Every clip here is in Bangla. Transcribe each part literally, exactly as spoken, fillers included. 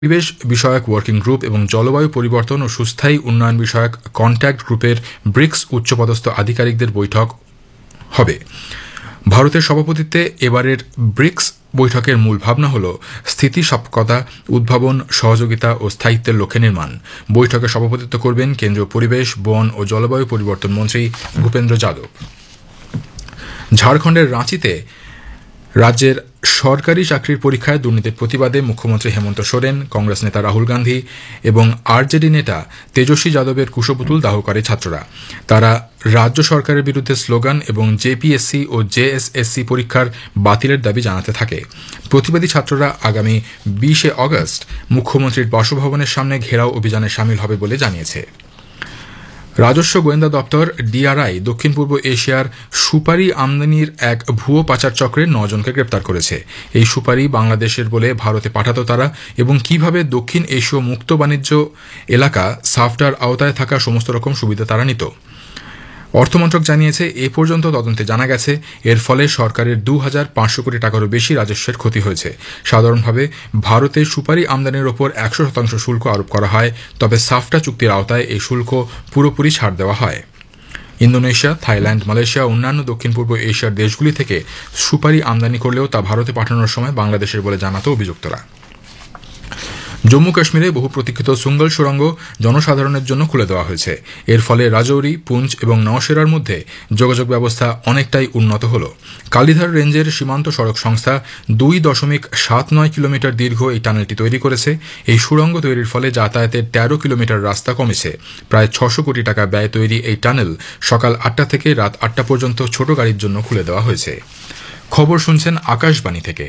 পরিবেশ বিষয়ক ওয়ার্কিং গ্রুপ এবং জলবায়ু পরিবর্তন ও সুস্থায়ী উন্নয়ন বিষয়ক কন্ট্যাক্ট গ্রুপের ব্রিক্স উচ্চপদস্থ আধিকারিকদের বৈঠক হবে। ভারতের সভাপতিত্বে এবারের ব্রিক্স বৈঠকের মূল ভাবনা হল স্থিতিস্থাপকতা, উদ্ভাবন, সহযোগিতা ও স্থায়িত্বের লক্ষ্যে নির্মাণ। বৈঠকে সভাপতিত্ব করবেন কেন্দ্রীয় পরিবেশ, বন ও জলবায়ু পরিবর্তন মন্ত্রী ভূপেন্দ্র যাদব। ঝাড়খণ্ডের রাঁচিতে রাজ্যের সরকারি চাকরির পরীক্ষায় দুর্নীতির প্রতিবাদে মুখ্যমন্ত্রী হেমন্ত সোরেন, কংগ্রেস নেতা রাহুল গান্ধী এবং আরজেডি নেতা তেজস্বী যাদবের কুশপুতুল দাহ করে ছাত্ররা। তারা রাজ্য সরকারের বিরুদ্ধে স্লোগান এবং জেপিএসসি ও জেএসএসসি পরীক্ষার বাতিলের দাবি জানাতে থাকে। প্রতিবাদী ছাত্ররা আগামী বিশে অগস্ট মুখ্যমন্ত্রীর বাসভবনের সামনে ঘেরাও অভিযানে সামিল হবে বলে জানিয়েছে। রাজস্ব গোয়েন্দা দপ্তর ডিআরআই দক্ষিণ পূর্ব এশিয়ার সুপারি আমদানির এক ভুয়ো পাচার চক্রের নজনকে গ্রেপ্তার করেছে। এই সুপারি বাংলাদেশের বলে ভারতে পাঠাত তারা এবং কিভাবে দক্ষিণ এশীয় মুক্ত বাণিজ্য এলাকা সাফটার আওতায় থাকা সমস্ত রকম সুবিধা তারা নিত। অর্থমন্ত্রক জানিয়েছে, এ পর্যন্ত তদন্তে জানা গেছে এর ফলে সরকারের দু হাজার পাঁচশো কোটি টাকারও বেশি রাজস্বের ক্ষতি হয়েছে। সাধারণভাবে ভারতে সুপারি আমদানির ওপর একশো শতাংশ শুল্ক আরোপ করা হয়, তবে সাফটা চুক্তির আওতায় এই শুল্ক পুরোপুরি ছাড় দেওয়া হয়। ইন্দোনেশিয়া, থাইল্যান্ড, মালয়েশিয়া ও অন্যান্য দক্ষিণ পূর্ব এশিয়ার দেশগুলি থেকে সুপারি আমদানি করলেও তা ভারতে পাঠানোর সময় বাংলাদেশের বলে জানাত অভিযুক্তরা। জম্মু কাশ্মীরে বহু প্রতীক্ষিত সুঙ্গল সুড়ঙ্গ জনসাধারণের জন্য খুলে দেওয়া হয়েছে। এর ফলে রাজৌরি, পুঞ্চ এবং নওশেরার মধ্যে যোগাযোগ ব্যবস্থা অনেকটাই উন্নত হল। কালিধার রেঞ্জের সীমান্ত সড়ক সংস্থা দুই দশমিক সাত নয় কিলোমিটার দীর্ঘ এই টানেলটি তৈরি করেছে। এই সুড়ঙ্গ তৈরির ফলে যাতায়াতের তেরো কিলোমিটার রাস্তা কমেছে। প্রায় ছশো কোটি টাকা ব্যয় তৈরি এই টানেল সকাল আটটা থেকে রাত আটটা পর্যন্ত ছোট গাড়ির জন্য খুলে দেওয়া হয়েছে। খবর শুনছেন আকাশবাণী থেকে।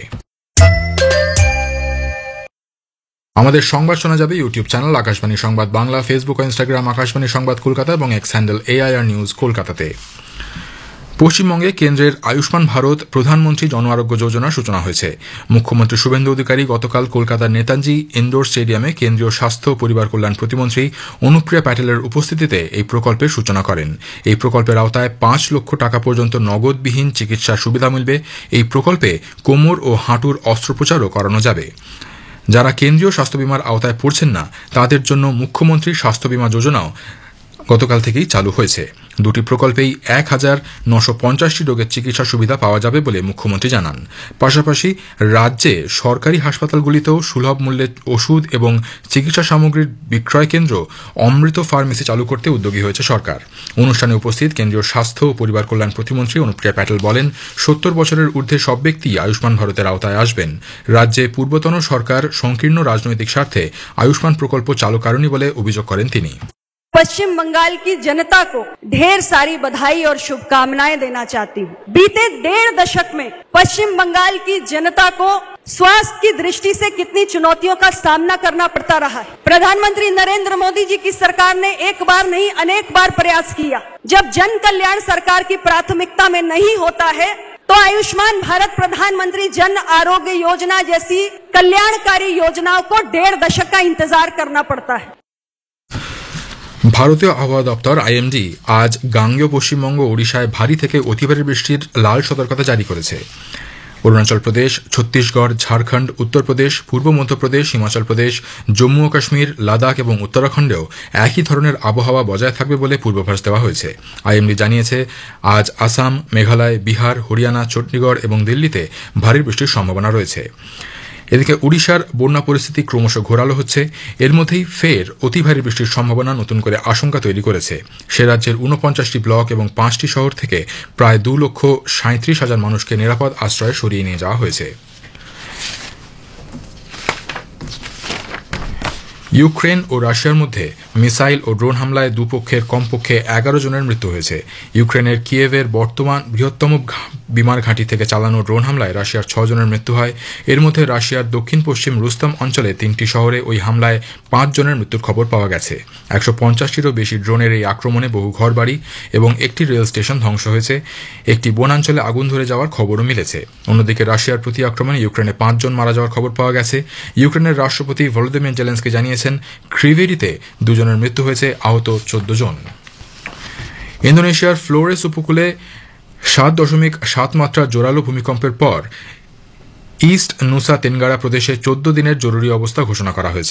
আমাদের সংবাদ শোনা যাবে ইউটিউব চ্যানেল আকাশবাণী সংবাদ বাংলা, ফেসবুক ও ইনস্টাগ্রাম আকাশবাণী সংবাদ কলকাতা এবং এক্স হ্যান্ডেল এআইআর নিউজ কলকাতাতে। পশ্চিমবঙ্গে কেন্দ্রের আয়ুষ্মান ভারত প্রধানমন্ত্রী জন আরোগ্য যোজনার সূচনা হয়েছে। মুখ্যমন্ত্রী শুভেন্দু অধিকারী গতকাল কলকাতার নেতাজি ইন্ডোর স্টেডিয়ামে কেন্দ্রীয় স্বাস্থ্য ও পরিবার কল্যাণ প্রতিমন্ত্রী অনুপ্রিয়া প্যাটেলের উপস্থিতিতে এই প্রকল্পের সূচনা করেন। এই প্রকল্পের আওতায় পাঁচ লক্ষ টাকা পর্যন্ত নগদবিহীন চিকিৎসার সুবিধা মিলবে। এই প্রকল্পে কোমর ও হাঁটুর অস্ত্রোপচারও করানো যাবে। যারা কেন্দ্রীয় স্বাস্থ্য বিমার আওতায় পড়ছেন না তাদের জন্য মুখ্যমন্ত্রী স্বাস্থ্য বিমা যোজনাও গতকাল থেকেই চালু হয়েছে। দুটি প্রকল্পেই এক হাজার নশো পঞ্চাশটি রোগের চিকিৎসা সুবিধা পাওয়া যাবে বলে মুখ্যমন্ত্রী জানান। পাশাপাশি রাজ্যে সরকারি হাসপাতালগুলিতেও সুলভ মূল্যে ওষুধ এবং চিকিৎসা সামগ্রীর বিক্রয় কেন্দ্র অমৃত ফার্মেসি চালু করতে উদ্যোগী হয়েছে সরকার। অনুষ্ঠানে উপস্থিত কেন্দ্রীয় স্বাস্থ্য ও পরিবার কল্যাণ প্রতিমন্ত্রী অনুপ্রিয়া প্যাটেল বলেন, সত্তর বছরের ঊর্ধ্বে সব ব্যক্তি আয়ুষ্মান ভারতের আওতায় আসবেন। রাজ্যে পূর্বতন সরকার সংকীর্ণ রাজনৈতিক স্বার্থে আয়ুষ্মান প্রকল্প চালু করেনি বলে অভিযোগ করেন তিনি। पश्चिम बंगाल की जनता को ढेर सारी बधाई और शुभकामनाएं देना चाहती हूँ। बीते डेढ़ दशक में पश्चिम बंगाल की जनता को स्वास्थ्य की दृष्टि से कितनी चुनौतियों का सामना करना पड़ता रहा है। प्रधानमंत्री नरेंद्र मोदी जी की सरकार ने एक बार नहीं अनेक बार प्रयास किया। जब जन कल्याण सरकार की प्राथमिकता में नहीं होता है तो आयुष्मान भारत प्रधानमंत्री जन आरोग्य योजना जैसी कल्याणकारी योजनाओं को डेढ़ दशक का इंतजार करना पड़ता है। ভারতীয় আবহাওয়া দপ্তর আইএমডি আজ গাঙ্গেয় পশ্চিমবঙ্গ, ওড়িশায় ভারী থেকে অতি ভারী বৃষ্টির লাল সতর্কতা জারি করেছে। অরুণাচল প্রদেশ, ছত্তিশগড়, ঝাড়খণ্ড, উত্তরপ্রদেশ, পূর্ব মধ্যপ্রদেশ, হিমাচল প্রদেশ, জম্মু ও কাশ্মীর, লাদাখ এবং উত্তরাখণ্ডেও একই ধরনের আবহাওয়া বজায় থাকবে বলে পূর্বাভাস দেওয়া হয়েছে। আইএমডি জানিয়েছে, আজ আসাম, মেঘালয়, বিহার, হরিয়ানা, চণ্ডীগড় এবং দিল্লিতে ভারী বৃষ্টির সম্ভাবনা রয়েছে। এদিকে উড়িষ্যার বন্যা পরিস্থিতি ক্রমশ ঘোরালো হচ্ছে। এর মধ্যেই ফের অতি ভারী বৃষ্টির সম্ভাবনা নতুন করে আশঙ্কা তৈরি করেছে। সে রাজ্যের ঊনপঞ্চাশটি ব্লক এবং পাঁচটি শহর থেকে প্রায় দু লক্ষ সাঁত্রিশ হাজার মানুষকে নিরাপদ আশ্রয়ে সরিয়ে নিয়ে যাওয়া হয়েছে। ইউক্রেন ও রাশিয়ার মধ্যে মিসাইল ও ড্রোন হামলায় দুপক্ষের কমপক্ষে এগারো জনের মৃত্যু হয়েছে। ইউক্রেনের কিয়েভের বর্তমান বৃহত্তম বিমান ঘাঁটি থেকে চালানো ড্রোন হামলায় রাশিয়ার ছ জনের মৃত্যু হয়। এর মধ্যে রাশিয়ার দক্ষিণ পশ্চিম রুস্তম অঞ্চলে তিনটি শহরে ওই হামলায় পাঁচ জনের মৃত্যুর খবর পাওয়া গেছে। একশো পঞ্চাশটিরও বেশি ড্রোনের এই আক্রমণে বহু ঘরবাড়ি এবং একটি রেল স্টেশন ধ্বংস হয়েছে। একটি বনাঞ্চলে আগুন ধরে যাওয়ার খবরও মিলেছে। অন্যদিকে রাশিয়ার প্রতি আক্রমণে ইউক্রেনে পাঁচজন মারা যাওয়ার খবর পাওয়া গেছে। ইউক্রেনের রাষ্ট্রপতি ভলোদিমির জেলেনস্কি জানিয়েছেন, ক্রিভেরিতে দুজনের মৃত্যু হয়েছে, আহত চোদ্দ জন। ইন্দোনেশিয়ার ফ্লোরেস উপকূলে সাত দশমিক সাত মাত্রার জোরালো ভূমিকম্পের পর ইস্ট নুসা তেনগারা প্রদেশে চোদ্দ দিনের জরুরি অবস্থা ঘোষণা করা হয়েছে।